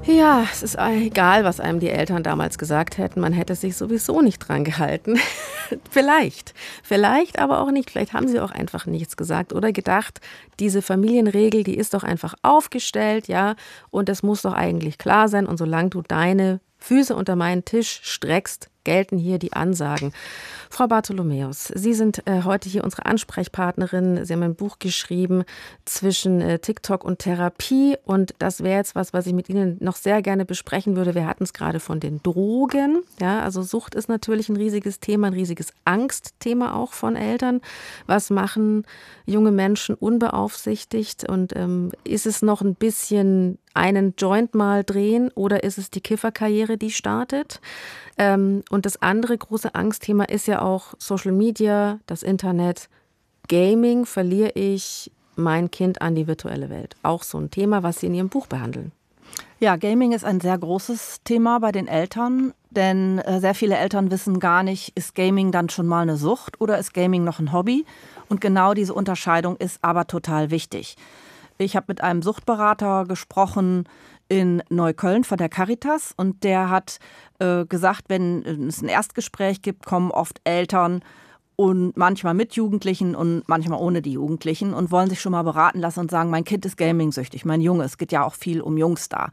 Ja, es ist egal, was einem die Eltern damals gesagt hätten. Man hätte sich sowieso nicht dran gehalten. Vielleicht aber auch nicht. Vielleicht haben sie auch einfach nichts gesagt oder gedacht, diese Familienregel, die ist doch einfach aufgestellt, ja, und das muss doch eigentlich klar sein. Und solange du deine Füße unter meinen Tisch streckst, gelten hier die Ansagen. Frau Bartholomäus, Sie sind heute hier unsere Ansprechpartnerin. Sie haben ein Buch geschrieben zwischen TikTok und Therapie. Und das wäre jetzt was ich mit Ihnen noch sehr gerne besprechen würde. Wir hatten es gerade von den Drogen. Ja, also Sucht ist natürlich ein riesiges Thema, ein riesiges Angstthema auch von Eltern. Was machen junge Menschen unbeaufsichtigt? Und ist es noch ein bisschen einen Joint mal drehen oder ist es die Kifferkarriere, die startet? Und das andere große Angstthema ist ja auch Social Media, das Internet. Gaming, verliere ich mein Kind an die virtuelle Welt? Auch so ein Thema, was Sie in Ihrem Buch behandeln. Ja, Gaming ist ein sehr großes Thema bei den Eltern, denn sehr viele Eltern wissen gar nicht, ist Gaming dann schon mal eine Sucht oder ist Gaming noch ein Hobby? Und genau diese Unterscheidung ist aber total wichtig. Ich habe mit einem Suchtberater gesprochen in Neukölln von der Caritas und der hat gesagt, wenn es ein Erstgespräch gibt, kommen oft Eltern und manchmal mit Jugendlichen und manchmal ohne die Jugendlichen und wollen sich schon mal beraten lassen und sagen, mein Kind ist gaming-süchtig, mein Junge, es geht ja auch viel um Jungs da.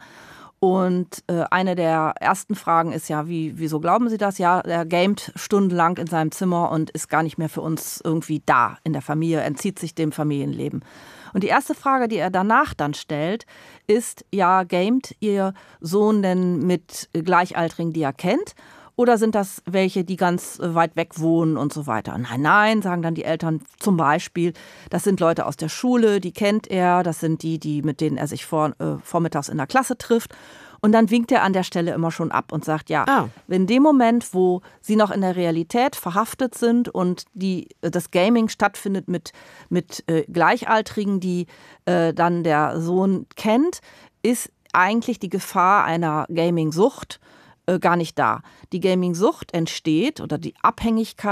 Und eine der ersten Fragen ist ja, wieso glauben Sie das? Ja, er gamet stundenlang in seinem Zimmer und ist gar nicht mehr für uns irgendwie da in der Familie, entzieht sich dem Familienleben. Und die erste Frage, die er danach dann stellt, ist, ja, gamet Ihr Sohn denn mit Gleichaltrigen, die er kennt? Oder sind das welche, die ganz weit weg wohnen und so weiter? Nein, sagen dann die Eltern zum Beispiel, das sind Leute aus der Schule, die kennt er, das sind die mit denen er sich vormittags in der Klasse trifft. Und dann winkt er an der Stelle immer schon ab und sagt, ja, in dem Moment, wo sie noch in der Realität verhaftet sind und das Gaming stattfindet mit Gleichaltrigen, die dann der Sohn kennt, ist eigentlich die Gefahr einer Gaming-Sucht gar nicht da. Die Gaming-Sucht entsteht oder die Abhängigkeit